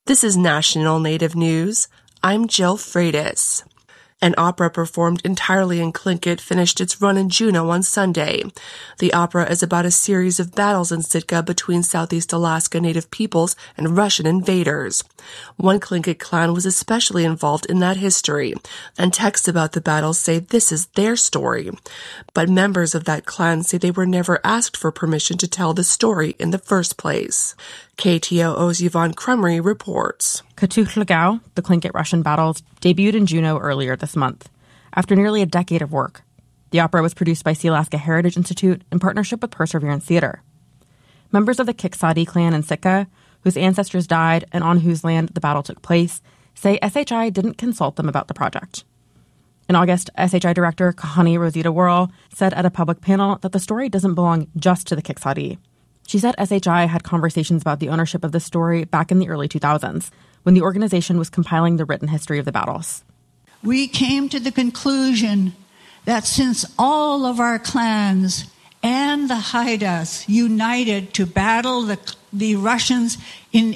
This is National Native News. I'm Jill Freitas. An opera performed entirely in Tlingit finished its run in Juneau on Sunday. The opera is about a series of battles in Sitka between Southeast Alaska Native peoples and Russian invaders. One Tlingit clan was especially involved in that history, and texts about the battles say this is their story. But members of that clan say they were never asked for permission to tell the story in the first place. KTOO's Yvonne Crumry reports. Katuch Lagao, the Tlingit Russian battles, debuted in Juneau earlier this month, after nearly a decade of work. The opera was produced by Sealaska Heritage Institute in partnership with Perseverance Theatre. Members of the Kiksadi clan in Sitka, whose ancestors died and on whose land the battle took place, say SHI didn't consult them about the project. In August, SHI Director Kahani Rosita Worrell said at a public panel that the story doesn't belong just to the Kiksadi. She said SHI had conversations about the ownership of the story back in the early 2000s, when the organization was compiling the written history of the battles. We came to the conclusion that since all of our clans and the Haidas united to battle the Russians in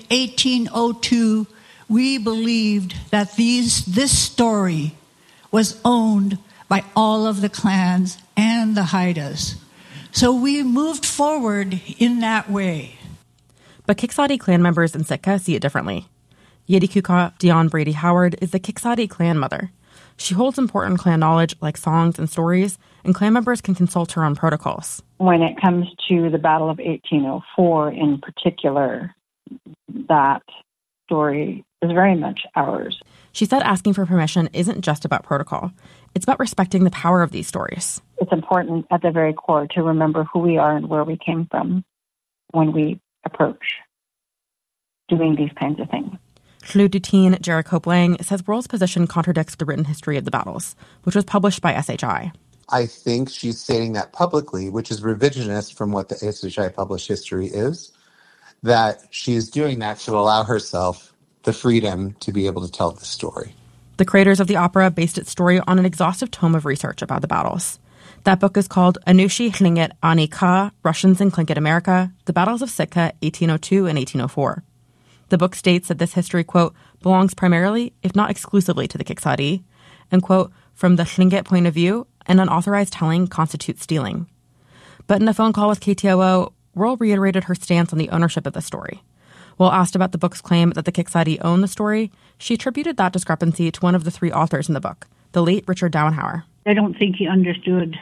1802, we believed that this story was owned by all of the clans and the Haidas. So we moved forward in that way. But Kiksadi clan members in Sitka see it differently. Yedikuka Dion Brady Howard is the Kiksadi clan mother. She holds important clan knowledge like songs and stories, and clan members can consult her on protocols. When it comes to the Battle of 1804 in particular, that story is very much ours. She said asking for permission isn't just about protocol. It's about respecting the power of these stories. It's important at the very core to remember who we are and where we came from when we approach doing these kinds of things. Hlu Dutin Jarek Hopelang says Worrell's position contradicts the written history of the battles, which was published by SHI. I think she's stating that publicly, which is revisionist from what the SHI published history is, that she's doing that to allow herself the freedom to be able to tell the story. The creators of the opera based its story on an exhaustive tome of research about the battles. That book is called Anushi Tlingit Ani Ka, Russians in Tlingit America, The Battles of Sitka, 1802 and 1804. The book states that this history, quote, belongs primarily, if not exclusively, to the Kiksadi, and, quote, from the Tlingit point of view, an unauthorized telling constitutes stealing. But in a phone call with KTOO, Worrell reiterated her stance on the ownership of the story. While asked about the book's claim that the Kiksadi own the story, she attributed that discrepancy to one of the three authors in the book, the late Richard Dowenhauer. I don't think he understood,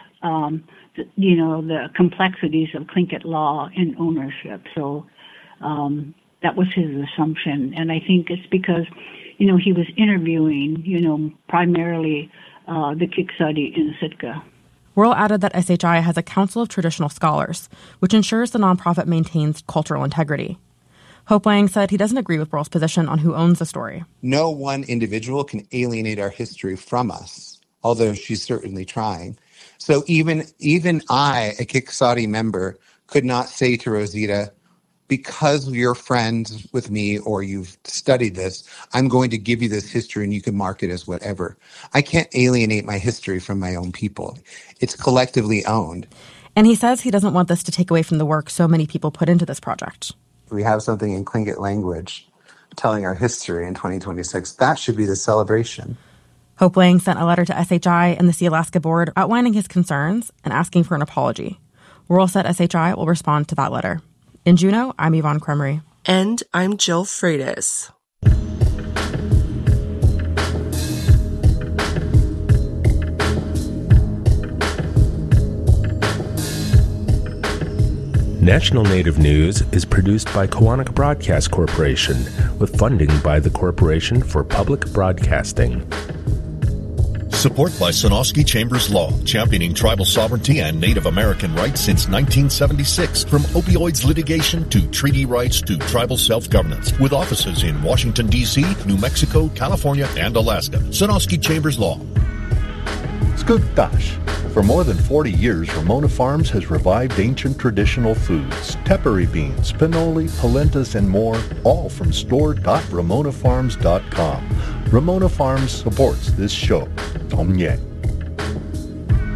the complexities of Tlingit law and ownership. So that was his assumption. And I think it's because, he was interviewing, primarily the Kiksadi in Sitka. Worrell added that SHI has a Council of Traditional Scholars, which ensures the nonprofit maintains cultural integrity. Hopelang said he doesn't agree with Worrell's position on who owns the story. No one individual can alienate our history from us, although she's certainly trying. So even I, a Kiksadi member, could not say to Rosita, because you're friends with me or you've studied this, I'm going to give you this history and you can mark it as whatever. I can't alienate my history from my own people. It's collectively owned. And he says he doesn't want this to take away from the work so many people put into this project. We have something in Tlingit language telling our history in 2026. That should be the celebration. Hopelang sent a letter to SHI and the Sealaska Board outlining his concerns and asking for an apology. Worrell said SHI will respond to that letter. In Juneau, I'm Yvonne Crumry. And I'm Jill Freitas. National Native News is produced by Kawanak Broadcast Corporation with funding by the Corporation for Public Broadcasting. Support by Sonosky Chambers Law, championing tribal sovereignty and Native American rights since 1976. From opioids litigation to treaty rights to tribal self-governance. With offices in Washington, D.C., New Mexico, California, and Alaska. Sonosky Chambers Law. Skugtash. For more than 40 years, Ramona Farms has revived ancient traditional foods. Tepary beans, pinoli, polentas, and more, all from store.ramonafarms.com. Ramona Farms supports this show. Omye.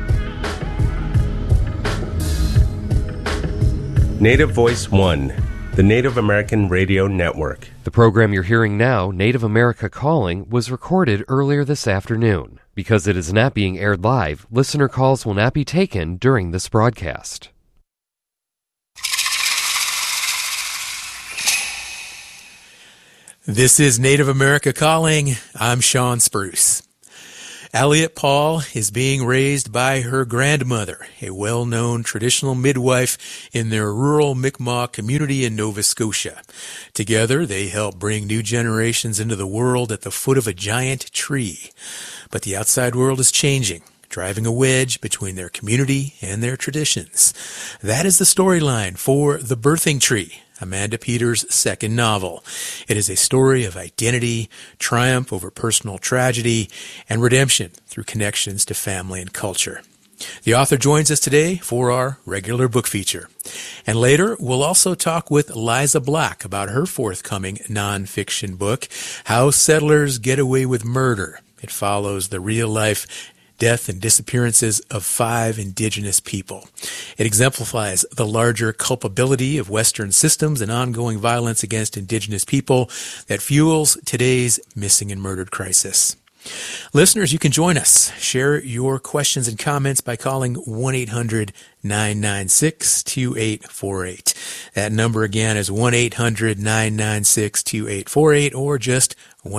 Native Voice One, the Native American Radio Network. The program you're hearing now, Native America Calling, was recorded earlier this afternoon. Because it is not being aired live, listener calls will not be taken during this broadcast. This is Native America Calling. I'm Sean Spruce. Elliot Paul is being raised by her grandmother, a well-known traditional midwife in their rural Mi'kmaq community in Nova Scotia. Together, they help bring new generations into the world at the foot of a giant tree. But the outside world is changing, driving a wedge between their community and their traditions. That is the storyline for The Birthing Tree, Amanda Peters' second novel. It is a story of identity, triumph over personal tragedy, and redemption through connections to family and culture. The author joins us today for our regular book feature. And later, we'll also talk with Liza Black about her forthcoming nonfiction book, How Settlers Get Away with Murder. It follows the real-life death and disappearances of 5 Indigenous people. It exemplifies the larger culpability of Western systems and ongoing violence against Indigenous people that fuels today's missing and murdered crisis. Listeners, you can join us. Share your questions and comments by calling 1-800-996-2848. That number again is 1-800-996-2848 or just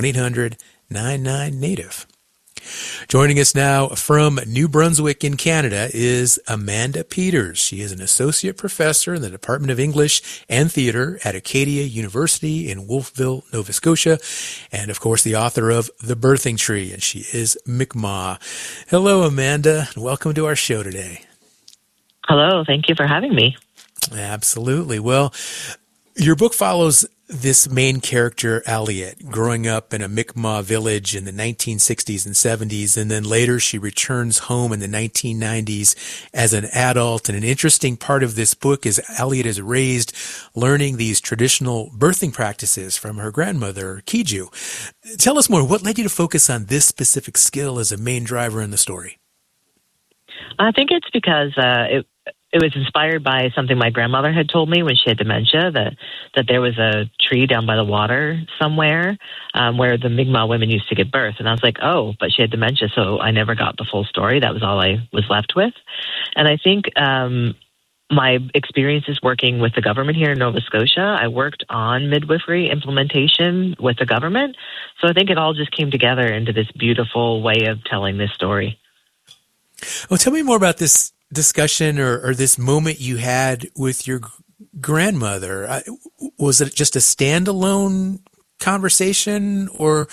1-800-99-NATIVE. Joining us now from New Brunswick in Canada is Amanda Peters. She is an associate professor in the Department of English and Theatre at Acadia University in Wolfville, Nova Scotia, and of course the author of The Birthing Tree, and she is Mi'kmaq. Hello, Amanda, and welcome to our show today. Hello, thank you for having me. Absolutely. Well, your book follows this main character, Elliot, growing up in a Mi'kmaq village in the 1960s and 70s, and then later she returns home in the 1990s as an adult. And an interesting part of this book is Elliot is raised learning these traditional birthing practices from her grandmother, Kiju. Tell us more. What led you to focus on this specific skill as a main driver in the story? I think it's because it was inspired by something my grandmother had told me when she had dementia, that there was a tree down by the water somewhere where the Mi'kmaq women used to give birth. And I was like, oh, but she had dementia, so I never got the full story. That was all I was left with. And I think my experiences working with the government here in Nova Scotia, I worked on midwifery implementation with the government. So I think it all just came together into this beautiful way of telling this story. Well, tell me more about this discussion or this moment you had with your grandmother. Was it just a standalone conversation or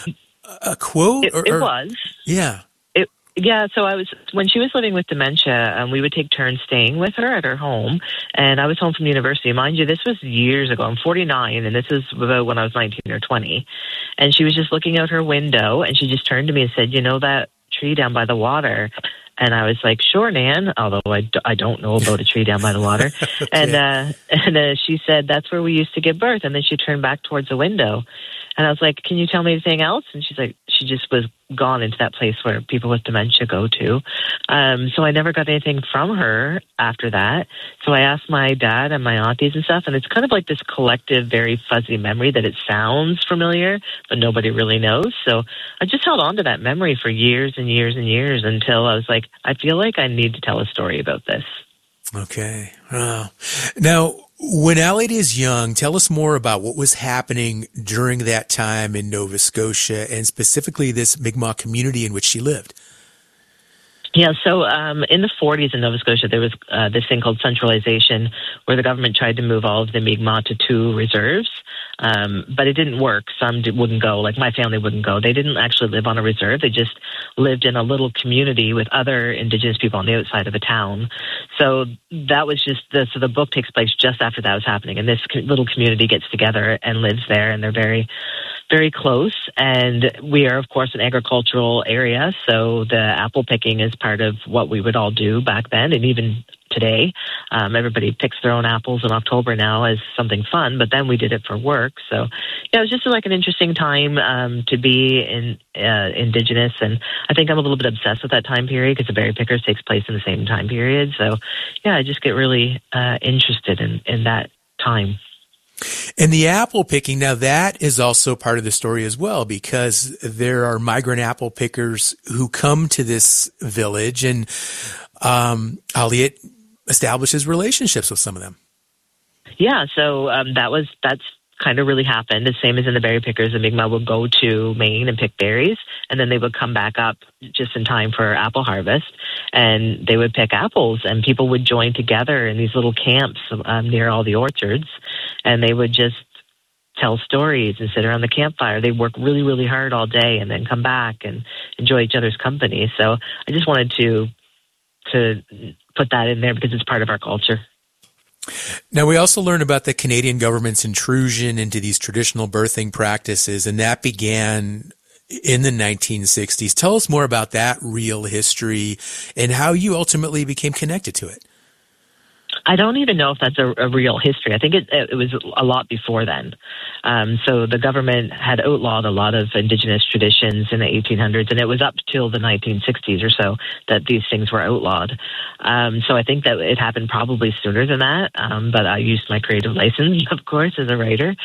a quote? It was. Yeah. Yeah, so when she was living with dementia, we would take turns staying with her at her home, and I was home from university. Mind you, this was years ago. I'm 49, and this is about when I was 19 or 20. And she was just looking out her window, and she just turned to me and said, you know that tree down by the water? And I was like, sure, Nan, although I don't know about a tree down by the water. Okay. And she said, that's where we used to give birth. And then she turned back towards the window. And I was like, can you tell me anything else? And she's like, she just was gone into that place where people with dementia go to. So I never got anything from her after that. So I asked my dad and my aunties and stuff, and it's kind of like this collective, very fuzzy memory that it sounds familiar, but nobody really knows. So I just held on to that memory for years and years and years until I was like, I feel like I need to tell a story about this. Okay. Wow. Now, when Elliot is young, tell us more about what was happening during that time in Nova Scotia and specifically this Mi'kmaq community in which she lived. Yeah, so in the 40s in Nova Scotia, there was this thing called centralization where the government tried to move all of the Mi'kmaq to 2 reserves, but it didn't work. Some wouldn't go, like my family wouldn't go. They didn't actually live on a reserve. They just lived in a little community with other Indigenous people on the outside of a town. So that was just, so the book takes place just after that was happening, and this little community gets together and lives there, and they're very, very close. And we are, of course, an agricultural area, so the apple picking is part of what we would all do back then, and even today. Everybody picks their own apples in October now as something fun, but then we did it for work. So yeah, it was just like an interesting time to be Indigenous, and I think I'm a little bit obsessed with that time period because the Berry Pickers takes place in the same time period. So yeah, I just get really interested in that time. And the apple picking, now that is also part of the story as well, because there are migrant apple pickers who come to this village, and Aliet establishes relationships with some of them. Yeah, so that's kind of really happened. The same as in the berry pickers, the Mi'kmaq would go to Maine and pick berries, and then they would come back up just in time for apple harvest, and they would pick apples, and people would join together in these little camps near all the orchards, and they would just tell stories and sit around the campfire. They work really, really hard all day and then come back and enjoy each other's company. So I just wanted to put that in there because it's part of our culture. Now, we also learn about the Canadian government's intrusion into these traditional birthing practices, and that began in the 1960s. Tell us more about that real history and how you ultimately became connected to it. I don't even know if that's a real history. I think it was a lot before then. So the government had outlawed a lot of Indigenous traditions in the 1800s, and it was up till the 1960s or so that these things were outlawed. So I think that it happened probably sooner than that, but I used my creative license, of course, as a writer,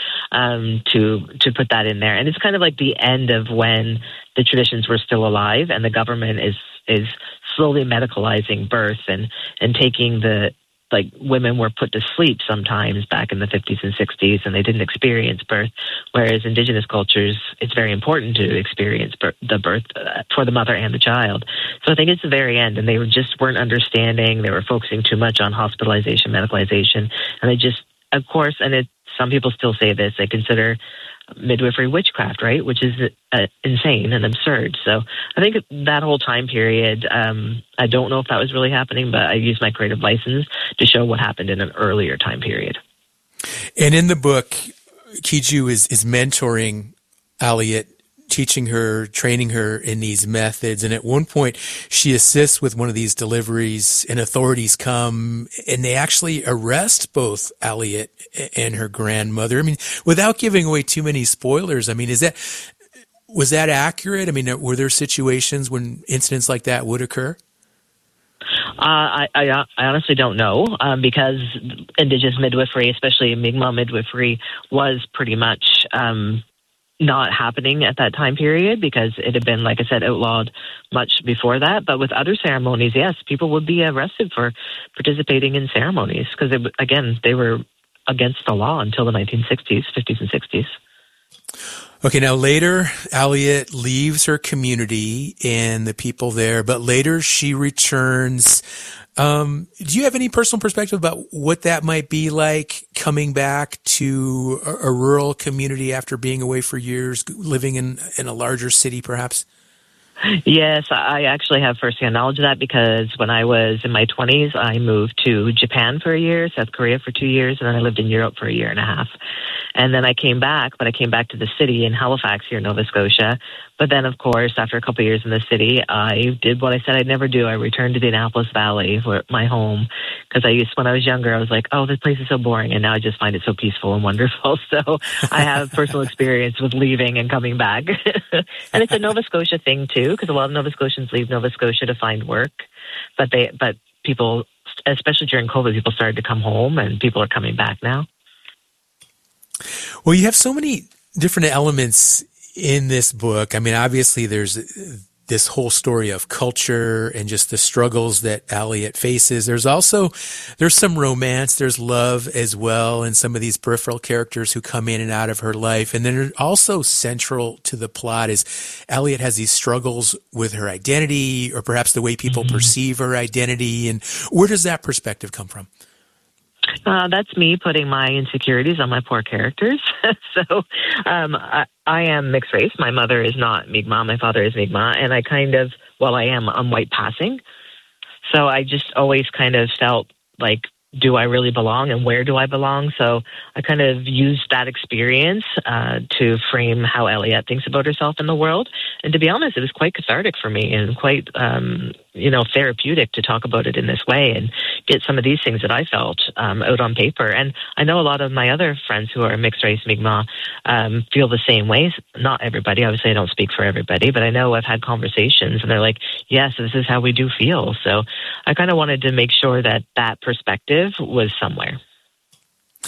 to put that in there. And it's kind of like the end of when the traditions were still alive, and the government is slowly medicalizing birth and taking like women were put to sleep sometimes back in the 50s and 60s, and they didn't experience birth, whereas Indigenous cultures, it's very important to experience the birth for the mother and the child. So I think it's the very end, and they just weren't understanding. They were focusing too much on hospitalization, medicalization, and they just, of course, and some people still say this, they consider midwifery witchcraft, right? Which is insane and absurd. So I think that whole time period, I don't know if that was really happening, but I used my creative license to show what happened in an earlier time period. And in the book, Kiju is mentoring Aliet, teaching her, training her in these methods. And at one point, she assists with one of these deliveries, and authorities come and they actually arrest both Aliet and her grandmother. I mean, without giving away too many spoilers, I mean, was that accurate? I mean, were there situations when incidents like that would occur? I honestly don't know, because Indigenous midwifery, especially Mi'kmaq midwifery, was pretty much not happening at that time period because it had been, like I said, outlawed much before that. But with other ceremonies, yes, people would be arrested for participating in ceremonies because, again, they were against the law until the 1960s, 50s and 60s. Okay, now later, Aliet leaves her community and the people there, but later she returns. Do you have any personal perspective about what that might be like coming back to a rural community after being away for years, living in a larger city perhaps? Yes, I actually have firsthand knowledge of that because when I was in my 20s, I moved to Japan for a year, South Korea for 2 years, and then I lived in Europe for a year and a half. And then I came back, but I came back to the city in Halifax here in Nova Scotia. But then, of course, after a couple of years in the city, I did what I said I'd never do. I returned to the Annapolis Valley, my home, because when I was younger, I was like, oh, this place is so boring, and now I just find it so peaceful and wonderful. So I have personal experience with leaving and coming back. And it's a Nova Scotia thing, too, because a lot of Nova Scotians leave Nova Scotia to find work. But people, especially during COVID, people started to come home, and people are coming back now. Well, you have so many different elements in this book. I mean, obviously there's this whole story of culture and just the struggles that Aliet faces. There's some romance, there's love as well, and some of these peripheral characters who come in and out of her life. And then also central to the plot is Aliet has these struggles with her identity, or perhaps the way people perceive her identity. And where does that perspective come from? That's me putting my insecurities on my poor characters. So I am mixed race. My mother is not Mi'kmaq. My father is Mi'kmaq. And I'm white passing. So I just always kind of felt like, do I really belong and where do I belong? So I kind of used that experience to frame how Aliet thinks about herself in the world. And to be honest, it was quite cathartic for me and quite, therapeutic to talk about it in this way and get some of these things that I felt out on paper. And I know a lot of my other friends who are mixed race Mi'kmaq feel the same ways. Not everybody. Obviously, I don't speak for everybody, but I know I've had conversations and they're like, yes, this is how we do feel. So I kind of wanted to make sure that perspective was somewhere.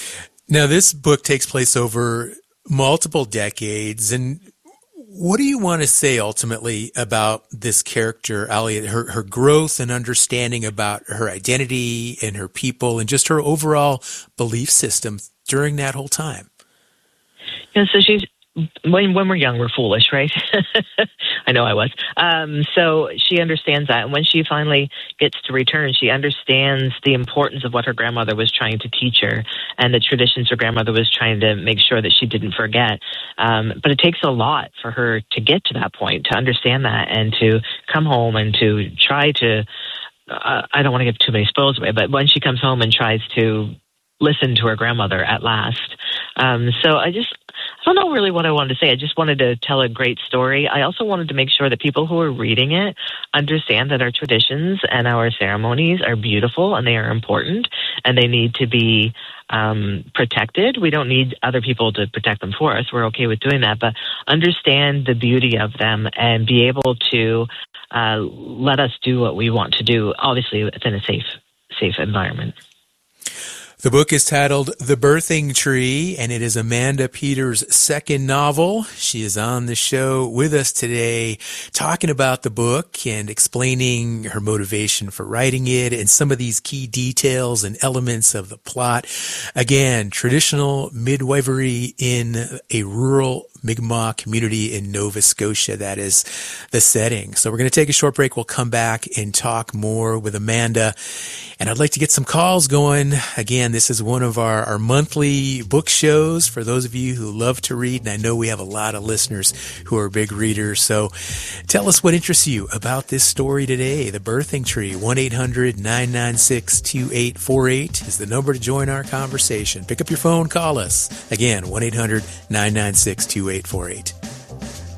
Now, this book takes place over multiple decades, and what do you want to say ultimately about this character, Alliette, her growth and understanding about her identity and her people and just her overall belief system during that whole time? Yeah, so she's, when we're young, we're foolish, right? I know I was. So she understands that. And when she finally gets to return, she understands the importance of what her grandmother was trying to teach her and the traditions her grandmother was trying to make sure that she didn't forget. But it takes a lot for her to get to that point, to understand that and to come home and to try to, I don't want to give too many spoils away, but when she comes home and tries to listen to her grandmother at last. So I don't know really what I wanted to say. I just wanted to tell a great story. I also wanted to make sure that people who are reading it understand that our traditions and our ceremonies are beautiful and they are important and they need to be protected. We don't need other people to protect them for us. We're okay with doing that, but understand the beauty of them and be able to let us do what we want to do, obviously within a safe environment. The book is titled The Birthing Tree, and it is Amanda Peters' second novel. She is on the show with us today talking about the book and explaining her motivation for writing it and some of these key details and elements of the plot. Again, traditional midwifery in a rural Mi'kmaq community in Nova Scotia. That is the setting. So we're going to take a short break. We'll come back and talk more with Amanda. And I'd like to get some calls going. Again, this is one of our monthly book shows for those of you who love to read. And I know we have a lot of listeners who are big readers. So tell us what interests you about this story today. The Birthing Tree. 1-800-996-2848 is the number to join our conversation. Pick up your phone, call us. Again, 1-800-996-2848.